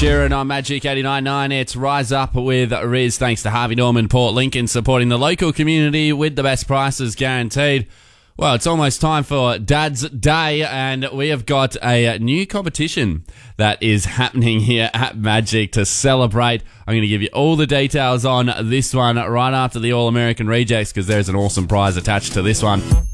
Sheeran on Magic 89.9. It's Rise Up with Riz, thanks to Harvey Norman, Port Lincoln, supporting the local community with the best prices guaranteed. Well, it's almost time for Dad's Day, and we have got a new competition that is happening here at Magic to celebrate. I'm going to give you all the details on this one right after the All-American Rejects, because there's an awesome prize attached to this one.